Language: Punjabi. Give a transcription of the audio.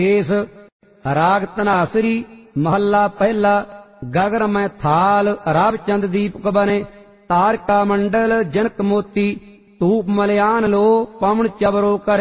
ਕੇਸ। ਰਾਗ ਧਨਾਸਰੀ ਮਹੱਲਾ ਪਹਿਲਾ। ਗਗਨ ਮੈਂ ਥਾਲ ਰਾਵ ਚੰਦ ਦੀਪਕ ਬਨੇ। ਤਾਰਕਾ ਮੰਡਲ ਜਨਕ ਮੋਤੀ ਧੂਪ ਮਲਿਆਨ ਲੋ ਪਵਨ ਚਵਰੋ करे।